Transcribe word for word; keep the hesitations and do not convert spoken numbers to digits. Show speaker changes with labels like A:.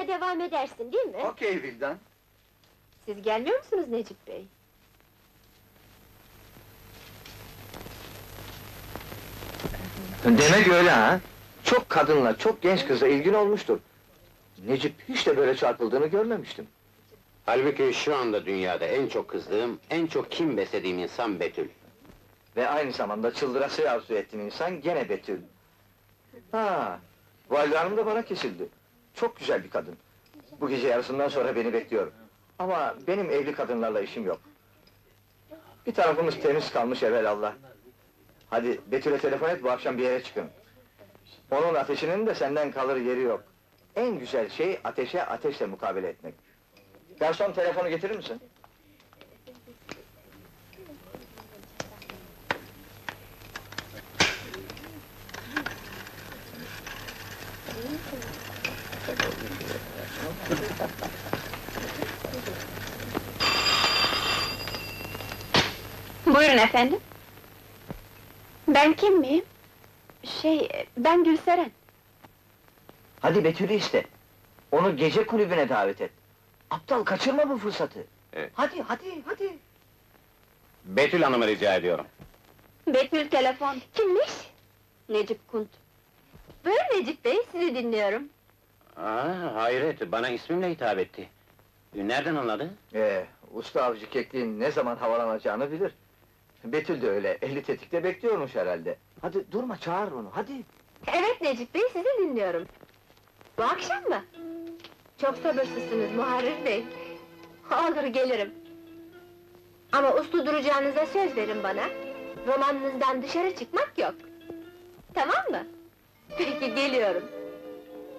A: sonra devam edersin, değil mi?
B: Okey Vildan.
A: Siz gelmiyor musunuz Necip Bey?
B: Demek öyle ha? Çok kadınla, çok genç kıza ilgin olmuştur. Necip hiç de böyle çarpıldığını görmemiştim.
C: Halbuki şu anda dünyada en çok kızdığım, en çok kin beslediğim insan Betül.
B: Ve aynı zamanda çıldırası arzu ettiğim insan gene Betül. Ha, Valide Hanım da bana kesildi. Çok güzel bir kadın. Bu gece yarısından sonra beni bekliyor. Ama benim evli kadınlarla işim yok. Bir tarafımız temiz kalmış evelallah. Hadi Betül'e telefon et, bu akşam bir yere çıkın. Onun ateşinin de senden kalır yeri yok. En güzel şey ateşe ateşle mukabele etmek. Garson, telefonu getirir misin?
A: Buyurun efendim. Ben kim miyim? Şey, ben Gülseren.
B: Hadi Betül'ü iste. Onu gece kulübüne davet et. Aptal, kaçırma bu fırsatı.
C: Evet.
B: Hadi, hadi, hadi.
C: Betül Hanım'ı rica ediyorum.
A: Betül telefon. Kimmiş? Necip Kunt. Buyurun Necip Bey, sizi dinliyorum.
C: Aa, hayret, bana ismimle hitap etti. Nereden anladı?
B: Ee, usta avcı kekliğin ne zaman havalanacağını bilir. Betül de öyle, eli tetikte bekliyormuş herhalde. Hadi durma, çağır onu, hadi.
A: Evet Necip Bey, sizi dinliyorum. Bu akşam mı? Çok sabırsızsınız Muharrir Bey. Olur, gelirim. Ama uslu duracağınıza söz verin bana. Romanınızdan dışarı çıkmak yok. Tamam mı? Peki, geliyorum.